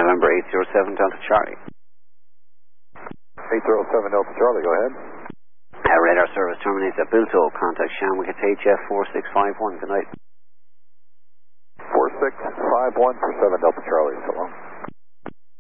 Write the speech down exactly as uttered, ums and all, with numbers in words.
November eight zero seven Delta Charlie. eight zero seven Delta Charlie, go ahead. Uh, radar service terminates at Bilto. Contact Shamwick at H F four six five one. Good night. four six five one for seven Delta Charlie, so long.